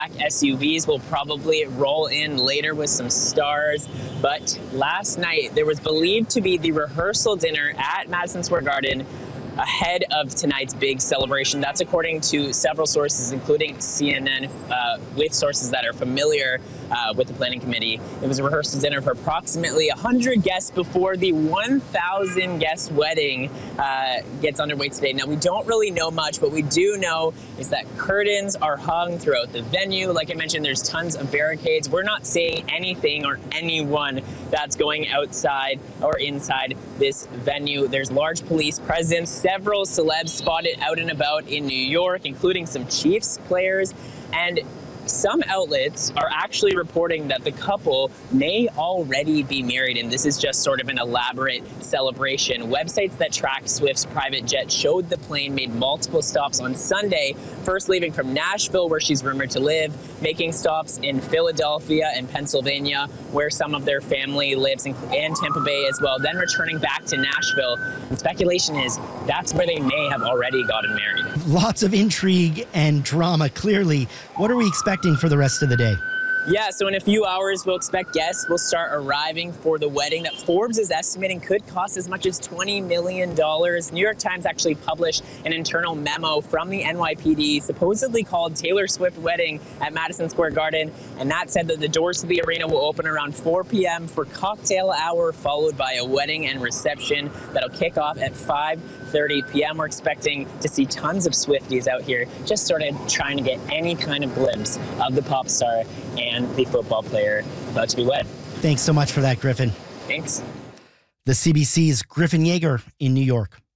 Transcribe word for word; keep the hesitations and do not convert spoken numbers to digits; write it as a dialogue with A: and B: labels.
A: S U Vs will probably roll in later with some stars. But last night, there was believed to be the rehearsal dinner at Madison Square Garden ahead of tonight's big celebration. That's according to several sources, including C N N, uh, with sources that are familiar uh, with the planning committee. It was a rehearsal dinner for approximately one hundred guests before the one thousand guest wedding uh, gets underway today. Now, we don't really know much. What we do know is that curtains are hung throughout the venue. Like I mentioned, there's tons of barricades. We're not seeing anything or anyone that's going outside or inside this venue. There's large police presence. Several celebs spotted out and about in New York, including some Chiefs players. And some outlets are actually reporting that the couple may already be married, and this is just sort of an elaborate celebration. Websites that track Swift's private jet showed the plane made multiple stops on Sunday, first leaving from Nashville, where she's rumored to live, making stops in Philadelphia and Pennsylvania, where some of their family lives, and Tampa Bay as well, then returning back to Nashville. And speculation is that's where they may have already gotten married.
B: Lots of intrigue and drama, clearly. What are we expecting for the rest of the day?
A: Yeah, so in a few hours, we'll expect guests will start arriving for the wedding that Forbes is estimating could cost as much as twenty million dollars. New York Times actually published an internal memo from the N Y P D, supposedly called Taylor Swift Wedding at Madison Square Garden, and that said that the doors to the arena will open around four p m for cocktail hour, followed by a wedding and reception that'll kick off at five thirty p m We're expecting to see tons of Swifties out here, just sort of trying to get any kind of glimpse of the pop star and the football player about to be wed.
B: Thanks so much for that, Griffin.
A: Thanks.
B: The C B C's Griffin Yeager in New York.